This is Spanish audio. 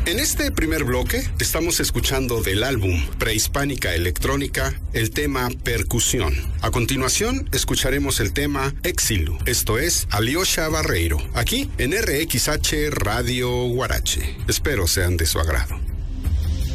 En este primer bloque estamos escuchando del álbum Prehispánica Electrónica el tema Percusión. A continuación escucharemos el tema Exilu, esto es Alyosha Barreiro, aquí en RXH Radio Huarache. Espero sean de su agrado.